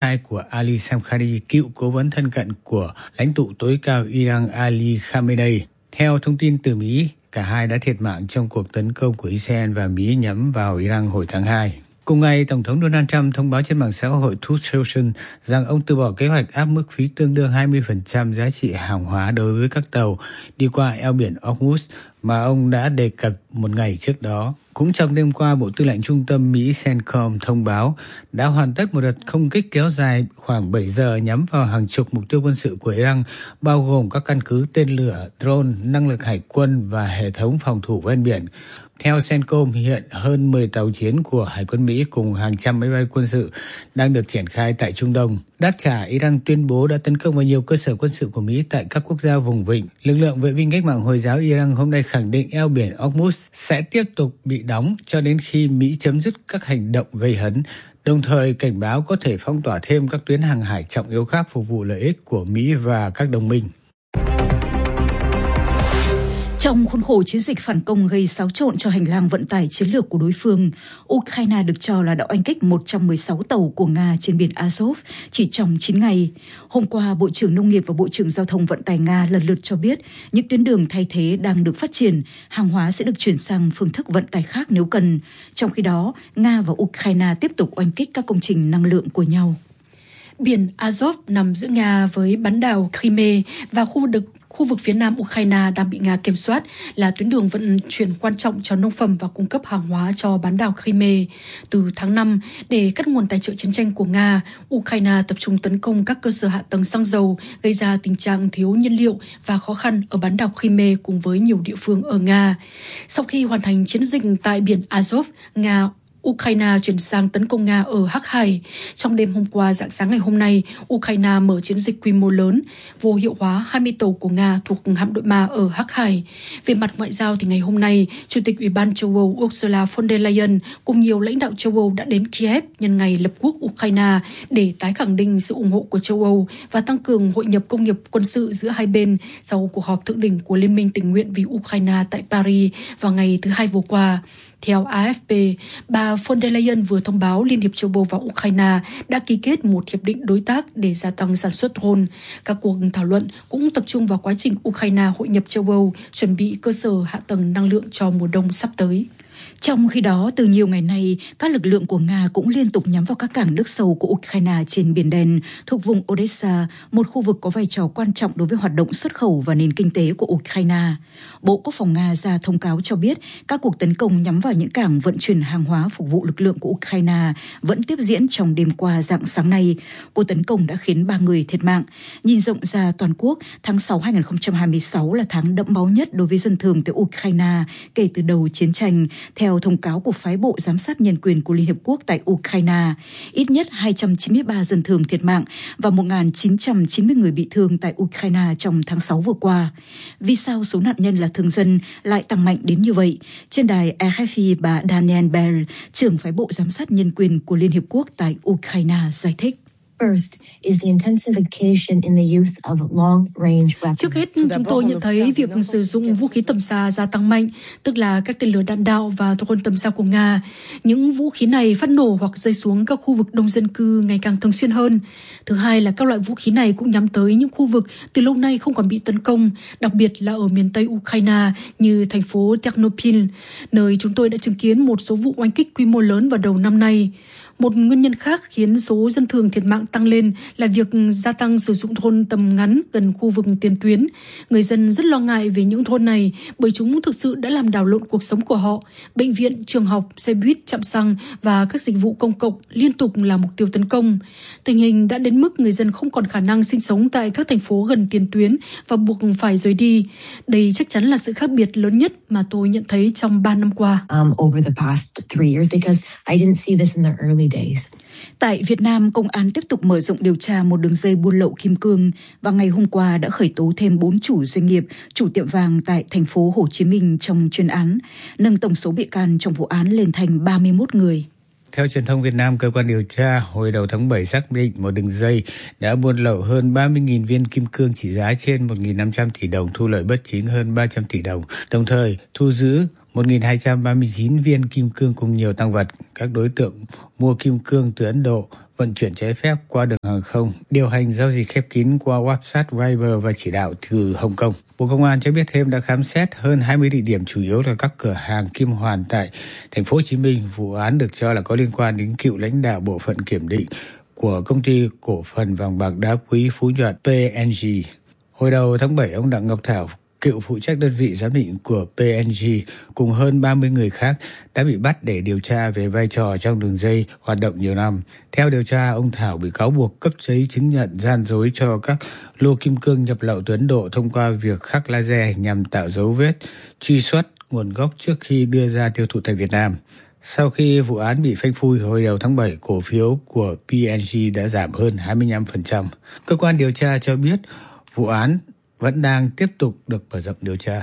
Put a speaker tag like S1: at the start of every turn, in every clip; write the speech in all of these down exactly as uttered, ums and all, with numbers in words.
S1: khai của Ali Samkhari, cựu cố vấn thân cận của lãnh tụ tối cao Iran Ali Khamenei. Theo thông tin từ Mỹ, cả hai đã thiệt mạng trong cuộc tấn công của Israel và Mỹ nhắm vào Iran hồi tháng hai. Cùng ngày, Tổng thống Donald Trump thông báo trên mạng xã hội Truth Social rằng ông từ bỏ kế hoạch áp mức phí tương đương hai mươi phần trăm giá trị hàng hóa đối với các tàu đi qua eo biển Hormuz mà ông đã đề cập một ngày trước đó. Cũng trong đêm qua, Bộ Tư lệnh Trung tâm Mỹ CENTCOM thông báo đã hoàn tất một đợt không kích kéo dài khoảng bảy giờ nhắm vào hàng chục mục tiêu quân sự của Iran, bao gồm các căn cứ tên lửa, drone, năng lực hải quân và hệ thống phòng thủ ven biển. Theo CENTCOM, hiện hơn mười tàu chiến của Hải quân Mỹ cùng hàng trăm máy bay quân sự đang được triển khai tại Trung Đông. Đáp trả, Iran tuyên bố đã tấn công vào nhiều cơ sở quân sự của Mỹ tại các quốc gia vùng vịnh. Lực lượng vệ binh cách mạng Hồi giáo Iran hôm nay khẳng định eo biển Hormuz sẽ tiếp tục bị đóng cho đến khi Mỹ chấm dứt các hành động gây hấn, đồng thời cảnh báo có thể phong tỏa thêm các tuyến hàng hải trọng yếu khác phục vụ lợi ích của Mỹ và các đồng minh.
S2: Trong khuôn khổ chiến dịch phản công gây xáo trộn cho hành lang vận tải chiến lược của đối phương, Ukraine được cho là đã oanh kích một trăm mười sáu tàu của Nga trên biển Azov chỉ trong chín ngày. Hôm qua, Bộ trưởng Nông nghiệp và Bộ trưởng Giao thông Vận tải Nga lần lượt cho biết những tuyến đường thay thế đang được phát triển, hàng hóa sẽ được chuyển sang phương thức vận tải khác nếu cần. Trong khi đó, Nga và Ukraine tiếp tục oanh kích các công trình năng lượng của nhau.
S3: Biển Azov nằm giữa Nga với bán đảo Crimea và khu vực Khu vực phía nam Ukraine đang bị Nga kiểm soát, là tuyến đường vận chuyển quan trọng cho nông phẩm và cung cấp hàng hóa cho bán đảo Crimea. Từ tháng năm, để cắt nguồn tài trợ chiến tranh của Nga, Ukraine tập trung tấn công các cơ sở hạ tầng xăng dầu, gây ra tình trạng thiếu nhiên liệu và khó khăn ở bán đảo Crimea cùng với nhiều địa phương ở Nga. Sau khi hoàn thành chiến dịch tại biển Azov, Nga Ukraine chuyển sang tấn công Nga ở Hắc Hải. Trong đêm hôm qua, rạng sáng ngày hôm nay, Ukraine mở chiến dịch quy mô lớn, vô hiệu hóa hai mươi tàu của Nga thuộc hạm đội Ma ở Hắc Hải. Về mặt ngoại giao thì ngày hôm nay, Chủ tịch Ủy ban châu Âu Ursula von der Leyen cùng nhiều lãnh đạo châu Âu đã đến Kiev nhân ngày lập quốc Ukraine để tái khẳng định sự ủng hộ của châu Âu và tăng cường hội nhập công nghiệp quân sự giữa hai bên sau cuộc họp thượng đỉnh của Liên minh tình nguyện vì Ukraine tại Paris vào ngày thứ Hai vừa qua. Theo a ép pê, bà von der Leyen vừa thông báo Liên hiệp châu Âu và Ukraine đã ký kết một hiệp định đối tác để gia tăng sản xuất drone. Các cuộc thảo luận cũng tập trung vào quá trình Ukraine hội nhập châu Âu, chuẩn bị cơ sở hạ tầng năng lượng cho mùa đông sắp tới.
S2: Trong khi đó, từ nhiều ngày nay, các lực lượng của Nga cũng liên tục nhắm vào các cảng nước sâu của Ukraine trên Biển Đen, thuộc vùng Odessa, một khu vực có vai trò quan trọng đối với hoạt động xuất khẩu và nền kinh tế của Ukraine. Bộ Quốc phòng Nga ra thông cáo cho biết các cuộc tấn công nhắm vào những cảng vận chuyển hàng hóa phục vụ lực lượng của Ukraine vẫn tiếp diễn trong đêm qua rạng sáng nay. Cuộc tấn công đã khiến ba người thiệt mạng. Nhìn rộng ra toàn quốc, tháng sáu hai nghìn không trăm hai mươi sáu là tháng đẫm máu nhất đối với dân thường tại Ukraine kể từ đầu chiến tranh. Theo thông cáo của phái bộ giám sát nhân quyền của Liên Hiệp Quốc tại Ukraine, ít nhất hai trăm chín mươi ba dân thường thiệt mạng và một nghìn chín trăm chín mươi người bị thương tại Ukraine trong tháng sáu vừa qua. Vì sao số nạn nhân là thường dân lại tăng mạnh đến như vậy? Trên đài a ép pê, bà Daniel Bell, trưởng phái bộ giám sát nhân quyền của Liên Hiệp Quốc tại Ukraine, giải thích.
S3: Trước hết, chúng tôi nhận thấy việc sử dụng vũ khí tầm xa gia tăng mạnh, tức là các tên lửa đạn đạo và drone tầm xa của Nga. Những vũ khí này phát nổ hoặc rơi xuống các khu vực đông dân cư ngày càng thường xuyên hơn. Thứ hai là các loại vũ khí này cũng nhắm tới những khu vực từ lâu nay không còn bị tấn công, đặc biệt là ở miền Tây Ukraine như thành phố Ternopil, nơi chúng tôi đã chứng kiến một số vụ oanh kích quy mô lớn vào đầu năm nay. Một nguyên nhân khác khiến số dân thường thiệt mạng tăng lên là việc gia tăng sử dụng drone tầm ngắn gần khu vực tiền tuyến. Người dân rất lo ngại về những drone này bởi chúng thực sự đã làm đảo lộn cuộc sống của họ. Bệnh viện, trường học, xe buýt, trạm xăng và các dịch vụ công cộng liên tục là mục tiêu tấn công. Tình hình đã đến mức người dân không còn khả năng sinh sống tại các thành phố gần tiền tuyến và buộc phải rời đi. Đây chắc chắn là sự khác biệt lớn nhất mà tôi nhận thấy trong ba năm qua.
S4: Um, over the past three years, because I didn't see this in the early days.
S2: Tại Việt Nam, công an tiếp tục mở rộng điều tra một đường dây buôn lậu kim cương và ngày hôm qua đã khởi tố thêm bốn chủ doanh nghiệp, chủ tiệm vàng tại thành phố Hồ Chí Minh trong chuyên án, nâng tổng số bị can trong vụ án lên thành ba mươi mốt người.
S1: Theo truyền thông Việt Nam, cơ quan điều tra hồi đầu tháng bảy xác định một đường dây đã buôn lậu hơn ba mươi nghìn viên kim cương trị giá trên một nghìn năm trăm tỷ đồng, thu lợi bất chính hơn ba trăm tỷ đồng, đồng thời thu giữ một nghìn hai trăm ba mươi chín viên kim cương cùng nhiều tang vật. Các đối tượng mua kim cương từ Ấn Độ vận chuyển trái phép qua đường hàng không, điều hành giao dịch khép kín qua website Viber và chỉ đạo từ Hồng Kông. Bộ Công an cho biết thêm đã khám xét hơn hai mươi địa điểm, chủ yếu là các cửa hàng Kim Hoàn tại thành phố Hồ Chí Minh. Vụ án được cho là có liên quan đến cựu lãnh đạo bộ phận kiểm định của công ty cổ phần vàng bạc đá quý Phú Nhuận pê en giê. Hồi đầu tháng bảy, ông Đặng Ngọc Thảo, cựu phụ trách đơn vị giám định của pê en giê cùng hơn ba mươi người khác đã bị bắt để điều tra về vai trò trong đường dây hoạt động nhiều năm. Theo điều tra, ông Thảo bị cáo buộc cấp giấy chứng nhận gian dối cho các lô kim cương nhập lậu từ Ấn Độ thông qua việc khắc laser nhằm tạo dấu vết truy xuất nguồn gốc trước khi đưa ra tiêu thụ tại Việt Nam. Sau khi vụ án bị phanh phui hồi đầu tháng bảy, cổ phiếu của pê en giê đã giảm hơn hai mươi lăm phần trăm. Cơ quan điều tra cho biết vụ án vẫn đang tiếp tục được mở rộng điều tra.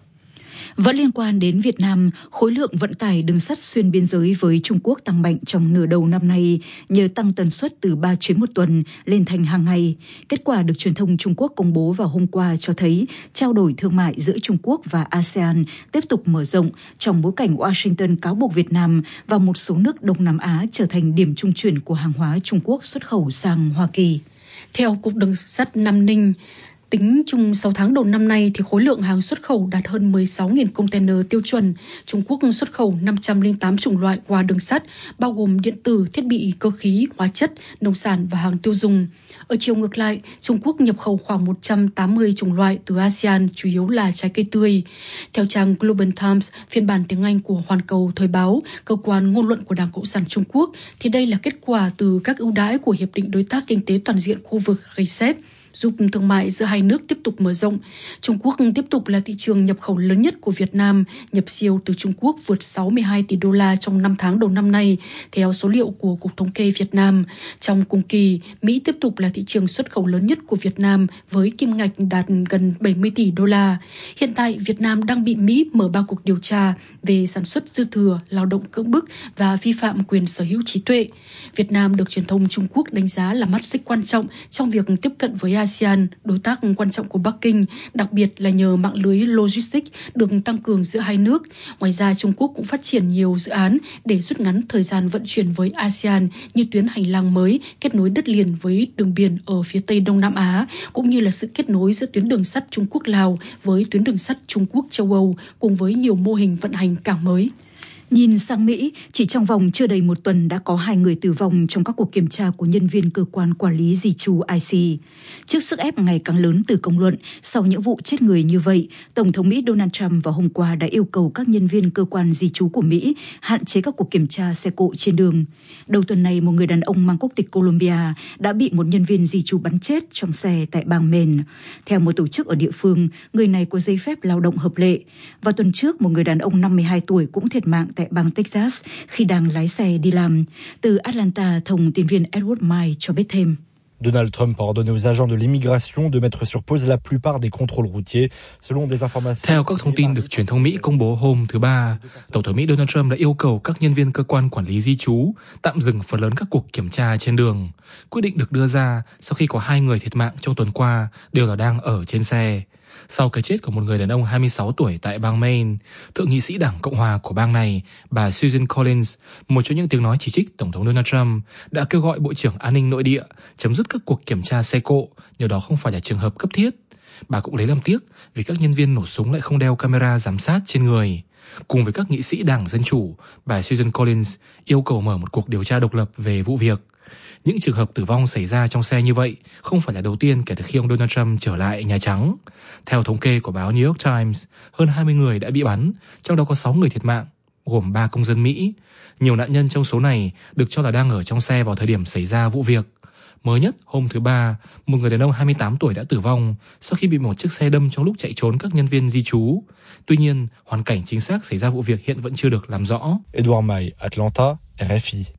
S2: Vẫn liên quan đến Việt Nam, khối lượng vận tải đường sắt xuyên biên giới với Trung Quốc tăng mạnh trong nửa đầu năm nay nhờ tăng tần suất từ ba chuyến một tuần lên thành hàng ngày. Kết quả được truyền thông Trung Quốc công bố vào hôm qua cho thấy trao đổi thương mại giữa Trung Quốc và a sê an tiếp tục mở rộng trong bối cảnh Washington cáo buộc Việt Nam và một số nước Đông Nam Á trở thành điểm trung chuyển của hàng hóa Trung Quốc xuất khẩu sang Hoa Kỳ.
S3: Theo Cục Đường sắt Nam Ninh, tính chung sáu tháng đầu năm nay thì khối lượng hàng xuất khẩu đạt hơn mười sáu nghìn container tiêu chuẩn. Trung Quốc xuất khẩu năm trăm lẻ tám chủng loại qua đường sắt, bao gồm điện tử, thiết bị cơ khí, hóa chất, nông sản và hàng tiêu dùng. Ở chiều ngược lại, Trung Quốc nhập khẩu khoảng một trăm tám mươi chủng loại từ a sê an, chủ yếu là trái cây tươi. Theo trang Global Times, phiên bản tiếng Anh của Hoàn Cầu Thời báo, cơ quan ngôn luận của Đảng Cộng sản Trung Quốc, thì đây là kết quả từ các ưu đãi của Hiệp định Đối tác Kinh tế Toàn diện khu vực rờ xê e pê, giúp thương mại giữa hai nước tiếp tục mở rộng. Trung Quốc tiếp tục là thị trường nhập khẩu lớn nhất của Việt Nam, nhập siêu từ Trung Quốc vượt sáu mươi hai tỷ đô la trong năm tháng đầu năm nay, theo số liệu của Cục Thống kê Việt Nam. Trong cùng kỳ, Mỹ tiếp tục là thị trường xuất khẩu lớn nhất của Việt Nam với kim ngạch đạt gần bảy mươi tỷ đô la. Hiện tại, Việt Nam đang bị Mỹ mở ba cuộc điều tra về sản xuất dư thừa, lao động cưỡng bức và vi phạm quyền sở hữu trí tuệ. Việt Nam được truyền thông Trung Quốc đánh giá là mắt xích quan trọng trong việc tiếp cận với a sê an, đối tác quan trọng của Bắc Kinh, đặc biệt là nhờ mạng lưới logistics được tăng cường giữa hai nước. Ngoài ra, Trung Quốc cũng phát triển nhiều dự án để rút ngắn thời gian vận chuyển với a sê an như tuyến hành lang mới kết nối đất liền với đường biển ở phía Tây Đông Nam Á, cũng như là sự kết nối giữa tuyến đường sắt Trung Quốc-Lào với tuyến đường sắt Trung Quốc-châu Âu, cùng với nhiều mô hình vận hành cảng mới.
S2: Nhìn sang Mỹ, chỉ trong vòng chưa đầy một tuần đã có hai người tử vong trong các cuộc kiểm tra của nhân viên cơ quan quản lý di trú i xê. Trước sức ép ngày càng lớn từ công luận, sau những vụ chết người như vậy, Tổng thống Mỹ Donald Trump vào hôm qua đã yêu cầu các nhân viên cơ quan di trú của Mỹ hạn chế các cuộc kiểm tra xe cộ trên đường. Đầu tuần này, một người đàn ông mang quốc tịch Colombia đã bị một nhân viên di trú bắn chết trong xe tại bang Maine. Theo một tổ chức ở địa phương, người này có giấy phép lao động hợp lệ. Và tuần trước, một người đàn ông năm mươi hai tuổi cũng thiệt mạng tại bang Texas khi đang lái xe đi làm. Từ Atlanta, thông tin viên Edward Mai cho biết thêm.
S5: Donald Trump a ordonné aux agents de l'immigration de mettre sur pause la plupart des contrôles routiers, selon des informations.
S6: Theo các thông tin được truyền thông Mỹ công bố hôm thứ Ba, Tổng thống Mỹ Donald Trump đã yêu cầu các nhân viên cơ quan quản lý di trú tạm dừng phần lớn các cuộc kiểm tra trên đường. Quyết định được đưa ra sau khi có hai người thiệt mạng trong tuần qua đều là đang ở trên xe. Sau cái chết của một người đàn ông hai mươi sáu tuổi tại bang Maine, thượng nghị sĩ Đảng Cộng hòa của bang này, bà Susan Collins, một trong những tiếng nói chỉ trích Tổng thống Donald Trump, đã kêu gọi Bộ trưởng An ninh Nội địa chấm dứt các cuộc kiểm tra xe cộ, nếu đó không phải là trường hợp cấp thiết. Bà cũng lấy làm tiếc vì các nhân viên nổ súng lại không đeo camera giám sát trên người. Cùng với các nghị sĩ Đảng Dân Chủ, bà Susan Collins yêu cầu mở một cuộc điều tra độc lập về vụ việc. Những trường hợp tử vong xảy ra trong xe như vậy không phải là đầu tiên kể từ khi ông Donald Trump trở lại Nhà Trắng. Theo thống kê của báo New York Times, hơn hai mươi người đã bị bắn, trong đó có sáu người thiệt mạng, gồm ba công dân Mỹ. Nhiều nạn nhân trong số này được cho là đang ở trong xe vào thời điểm xảy ra vụ việc. Mới nhất, hôm thứ Ba, một người đàn ông hai mươi tám tuổi đã tử vong sau khi bị một chiếc xe đâm trong lúc chạy trốn các nhân viên di trú. Tuy nhiên, hoàn cảnh chính xác xảy ra vụ việc hiện vẫn chưa được làm rõ.
S5: Edward Mai, Atlanta, R F I.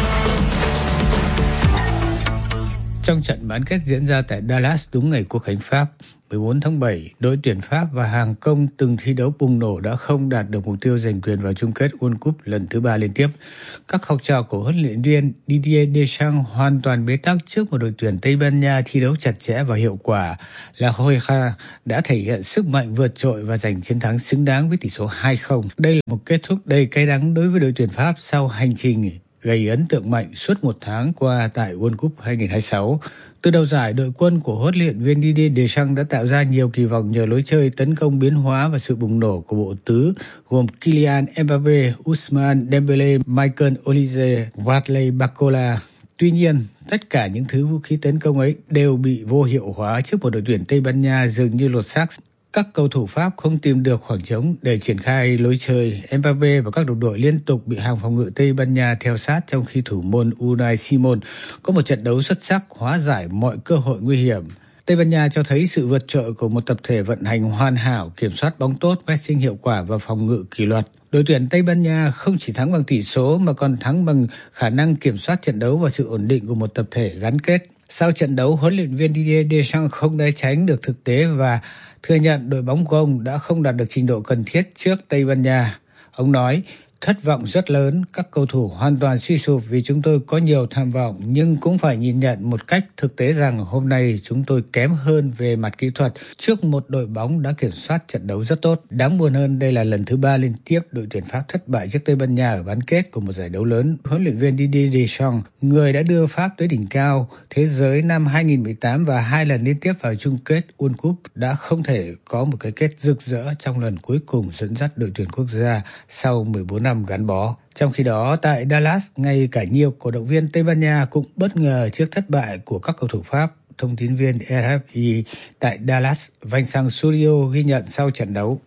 S1: Trong trận bán kết diễn ra tại Dallas đúng ngày Quốc khánh Pháp, mười bốn tháng bảy, đội tuyển Pháp và hàng công từng thi đấu bùng nổ đã không đạt được mục tiêu giành quyền vào chung kết World Cup lần thứ ba liên tiếp. Các học trò của huấn luyện viên Didier Deschamps hoàn toàn bế tắc trước một đội tuyển Tây Ban Nha thi đấu chặt chẽ và hiệu quả. La Roja đã thể hiện sức mạnh vượt trội và giành chiến thắng xứng đáng với tỷ số hai không. Đây là một kết thúc đầy cay đắng đối với đội tuyển Pháp sau hành trình gây ấn tượng mạnh suốt một tháng qua tại World Cup hai không hai sáu. Từ đầu giải, đội quân của huấn luyện viên Didier Deschamps đã tạo ra nhiều kỳ vọng nhờ lối chơi tấn công biến hóa và sự bùng nổ của bộ tứ gồm Kylian Mbappé, Ousmane Dembélé, Michael Olise, Bradley Barcola. Tuy nhiên, tất cả những thứ vũ khí tấn công ấy đều bị vô hiệu hóa trước một đội tuyển Tây Ban Nha dường như lột xác. Các cầu thủ Pháp không tìm được khoảng trống để triển khai lối chơi. Mbappé và các đồng đội liên tục bị hàng phòng ngự Tây Ban Nha theo sát, trong khi thủ môn Unai Simon có một trận đấu xuất sắc hóa giải mọi cơ hội nguy hiểm. Tây Ban Nha cho thấy sự vượt trội của một tập thể vận hành hoàn hảo, kiểm soát bóng tốt, pressing hiệu quả và phòng ngự kỷ luật. Đội tuyển Tây Ban Nha không chỉ thắng bằng tỷ số mà còn thắng bằng khả năng kiểm soát trận đấu và sự ổn định của một tập thể gắn kết. Sau trận đấu, huấn luyện viên Didier Deschamps không né tránh được thực tế và thừa nhận đội bóng của ông đã không đạt được trình độ cần thiết trước Tây Ban Nha. Ông nói, thất vọng rất lớn, các cầu thủ hoàn toàn suy sụp vì chúng tôi có nhiều tham vọng, nhưng cũng phải nhìn nhận một cách thực tế rằng hôm nay chúng tôi kém hơn về mặt kỹ thuật trước một đội bóng đã kiểm soát trận đấu rất tốt. Đáng buồn hơn, đây là lần thứ ba liên tiếp đội tuyển Pháp thất bại trước Tây Ban Nha ở bán kết của một giải đấu lớn. Huấn luyện viên Didier Deschamps, người đã đưa Pháp tới đỉnh cao thế giới năm hai không một tám và hai lần liên tiếp vào chung kết World Cup, đã không thể có một cái kết rực rỡ trong lần cuối cùng dẫn dắt đội tuyển quốc gia sau mười bốn năm gắn bó. Trong khi đó, tại Dallas, ngay cả nhiều cổ động viên Tây Ban Nha cũng bất ngờ trước thất bại của các cầu thủ Pháp. Thông tin viên rờ ép i tại Dallas, Vincent Surio ghi nhận sau trận đấu.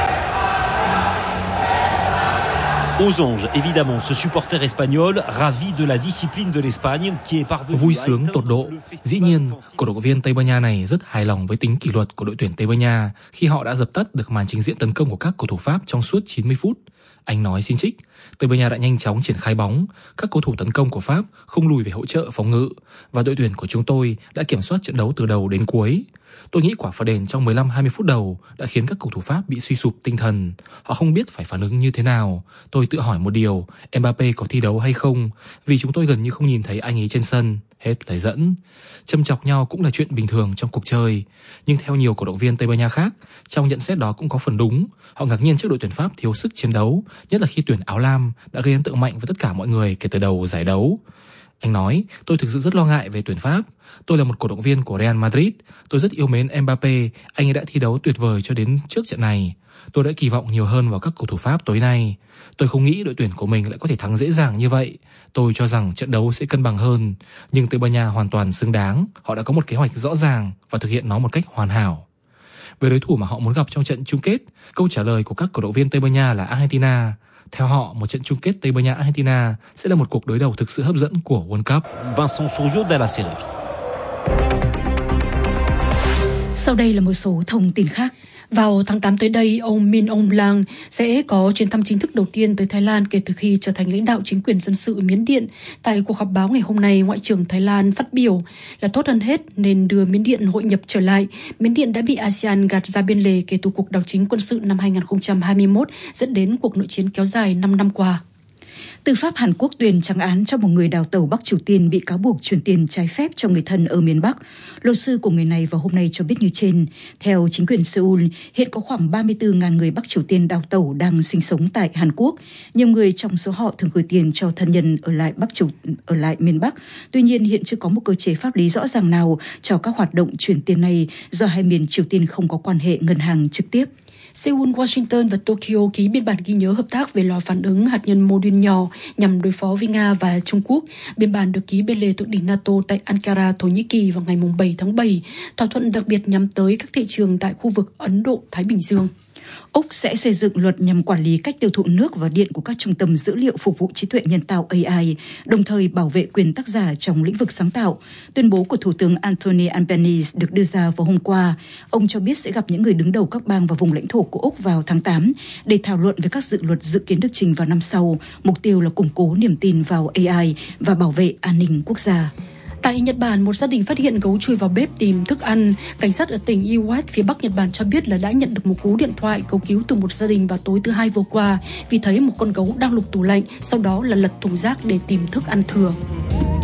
S7: Aux anges, évidemment, ce supporter espagnol ravi de la discipline de l'Espagne qui est parvenu.
S6: Vui sướng tột độ. Dĩ nhiên, cổ động viên Tây Ban Nha này rất hài lòng với tính kỷ luật của đội tuyển Tây Ban Nha khi họ đã dập tắt được màn trình diễn tấn công của các cầu thủ Pháp trong suốt chín mươi phút. Anh nói xin trích, Tây Ban Nha đã nhanh chóng triển khai bóng, các cầu thủ tấn công của Pháp không lùi về hỗ trợ phòng ngự và đội tuyển của chúng tôi đã kiểm soát trận đấu từ đầu đến cuối. Tôi nghĩ quả phạt đền trong mười lăm hai mươi phút đầu đã khiến các cầu thủ Pháp bị suy sụp tinh thần. Họ không biết phải phản ứng như thế nào. Tôi tự hỏi một điều, Mbappé có thi đấu hay không? Vì chúng tôi gần như không nhìn thấy anh ấy trên sân. Hết lời dẫn. Châm chọc nhau cũng là chuyện bình thường trong cuộc chơi. Nhưng theo nhiều cổ động viên Tây Ban Nha khác, trong nhận xét đó cũng có phần đúng. Họ ngạc nhiên trước đội tuyển Pháp thiếu sức chiến đấu, nhất là khi tuyển áo lam đã gây ấn tượng mạnh với tất cả mọi người kể từ đầu giải đấu. Anh nói, tôi thực sự rất lo ngại về tuyển Pháp. Tôi là một cổ động viên của Real Madrid. Tôi rất yêu mến Mbappé. Anh ấy đã thi đấu tuyệt vời cho đến trước trận này. Tôi đã kỳ vọng nhiều hơn vào các cầu thủ Pháp tối nay. Tôi không nghĩ đội tuyển của mình lại có thể thắng dễ dàng như vậy. Tôi cho rằng trận đấu sẽ cân bằng hơn. Nhưng Tây Ban Nha hoàn toàn xứng đáng. Họ đã có một kế hoạch rõ ràng và thực hiện nó một cách hoàn hảo. Về đối thủ mà họ muốn gặp trong trận chung kết, câu trả lời của các cổ động viên Tây Ban Nha là Argentina. Theo họ, một trận chung kết Tây Ban Nha-Argentina sẽ là một cuộc đối đầu thực sự hấp dẫn của World Cup.
S7: Vincent Surio de la Serie.
S2: Sau đây là một số thông tin khác.
S3: Vào tháng tám tới đây, ông Min Aung Hlaing sẽ có chuyến thăm chính thức đầu tiên tới Thái Lan kể từ khi trở thành lãnh đạo chính quyền dân sự Miến Điện. Tại cuộc họp báo ngày hôm nay, Ngoại trưởng Thái Lan phát biểu là tốt hơn hết nên đưa Miến Điện hội nhập trở lại. Miến Điện đã bị a sê an gạt ra bên lề kể từ cuộc đảo chính quân sự năm hai không hai mốt dẫn đến cuộc nội chiến kéo dài năm năm qua.
S2: Tư pháp Hàn Quốc tuyên trắng án cho một người đào tẩu Bắc Triều Tiên bị cáo buộc chuyển tiền trái phép cho người thân ở miền Bắc. Luật sư của người này vào hôm nay cho biết như trên. Theo chính quyền Seoul, hiện có khoảng ba mươi tư nghìn người Bắc Triều Tiên đào tẩu đang sinh sống tại Hàn Quốc. Nhiều người trong số họ thường gửi tiền cho thân nhân ở lại Bắc Triều ở lại miền Bắc. Tuy nhiên, hiện chưa có một cơ chế pháp lý rõ ràng nào cho các hoạt động chuyển tiền này do hai miền Triều Tiên không có quan hệ ngân hàng trực tiếp.
S3: Seoul, Washington và Tokyo ký biên bản ghi nhớ hợp tác về lò phản ứng hạt nhân mô đun nhỏ nhằm đối phó với Nga và Trung Quốc. Biên bản được ký bên lề thượng đỉnh NATO tại Ankara, Thổ Nhĩ Kỳ vào ngày bảy tháng bảy. Thỏa thuận đặc biệt nhắm tới các thị trường tại khu vực Ấn Độ-Thái Bình Dương.
S2: Úc sẽ xây dựng luật nhằm quản lý cách tiêu thụ nước và điện của các trung tâm dữ liệu phục vụ trí tuệ nhân tạo A I, đồng thời bảo vệ quyền tác giả trong lĩnh vực sáng tạo. Tuyên bố của Thủ tướng Anthony Albanese được đưa ra vào hôm qua. Ông cho biết sẽ gặp những người đứng đầu các bang và vùng lãnh thổ của Úc vào tháng tám để thảo luận về các dự luật dự kiến được trình vào năm sau. Mục tiêu là củng cố niềm tin vào A I và bảo vệ an ninh quốc gia.
S3: Tại Nhật Bản, một gia đình phát hiện gấu chui vào bếp tìm thức ăn. Cảnh sát ở tỉnh Iwate, phía Bắc Nhật Bản cho biết là đã nhận được một cú điện thoại cầu cứu từ một gia đình vào tối thứ Hai vừa qua vì thấy một con gấu đang lục tủ lạnh, sau đó là lật thùng rác để tìm thức ăn thừa.